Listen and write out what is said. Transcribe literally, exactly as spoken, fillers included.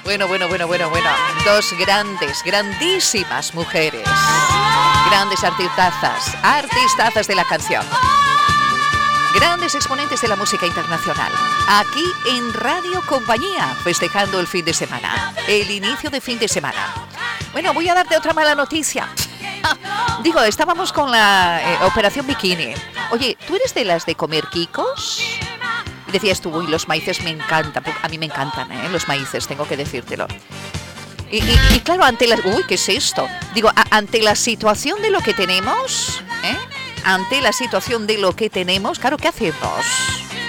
Bueno, bueno, bueno, bueno, bueno. Dos grandes, grandísimas mujeres. Grandes artistazas, artistazas de la canción. Grandes exponentes de la música internacional. Aquí en Radio Compañía, festejando el fin de semana. El inicio de fin de semana. Bueno, voy a darte otra mala noticia. Digo, estábamos con la eh, Operación Bikini. Oye, ¿tú eres de las de comer quicos? Y decías tú, uy, los maíces me encantan. A mí me encantan, ¿eh? Los maíces, tengo que decírtelo. Y, y, y claro, ante la... Uy, ¿qué es esto? Digo, a, ante la situación de lo que tenemos, ¿eh? Ante la situación de lo que tenemos, claro, ¿qué hacemos?